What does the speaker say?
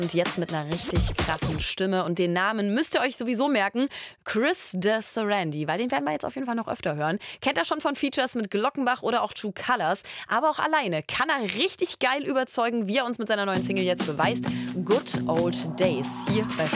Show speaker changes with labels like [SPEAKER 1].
[SPEAKER 1] Und jetzt mit einer richtig krassen Stimme. Und den Namen müsst ihr euch sowieso merken. Chris de Sarandí, weil den werden wir jetzt auf jeden Fall noch öfter hören. Kennt er schon von Features mit Glockenbach oder auch True Colors. Aber auch alleine kann er richtig geil überzeugen, wie er uns mit seiner neuen Single jetzt beweist. Good Old Days hier bei